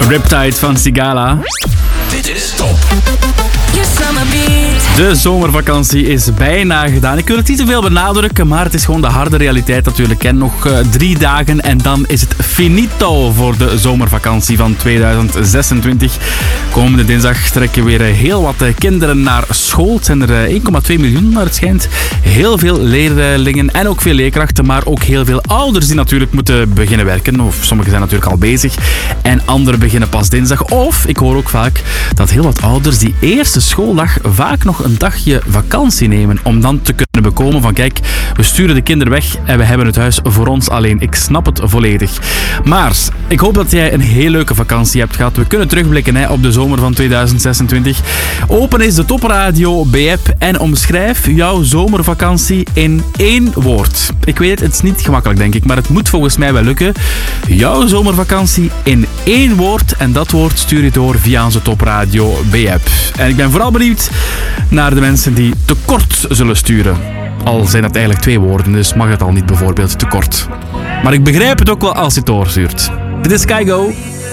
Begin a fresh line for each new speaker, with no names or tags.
Riptide van Sigala.
Dit is Top.
De zomervakantie is bijna gedaan. Ik wil het niet te veel benadrukken, maar het is gewoon de harde realiteit natuurlijk. En nog 3 dagen en dan is het finito voor de zomervakantie van 2026. Komende dinsdag trekken weer heel wat kinderen naar school. Het zijn er 1,2 miljoen naar het schijnt. Heel veel leerlingen en ook veel leerkrachten, maar ook heel veel ouders die natuurlijk moeten beginnen werken. Of sommigen zijn natuurlijk al bezig en anderen beginnen pas dinsdag. Of, ik hoor ook vaak dat heel wat ouders die eerste schooldag vaak nog een dagje vakantie nemen om dan te kunnen bekomen van kijk, we sturen de kinderen weg en we hebben het huis voor ons alleen. Ik snap het volledig. Maar ik hoop dat jij een heel leuke vakantie hebt gehad. We kunnen terugblikken op de zomer van 2026. Open is de Topradio B-app en omschrijf jouw zomervakantie in 1 woord. Ik weet het is niet gemakkelijk denk ik, maar het moet volgens mij wel lukken. Jouw zomervakantie in 1 woord en dat woord stuur je door via onze Topradio B-app. En ik ben vooral benieuwd naar de mensen die tekort zullen sturen. Al zijn dat eigenlijk 2 woorden, dus mag het al niet bijvoorbeeld tekort. Maar ik begrijp het ook wel als je het doorstuurt. Dit is Kygo.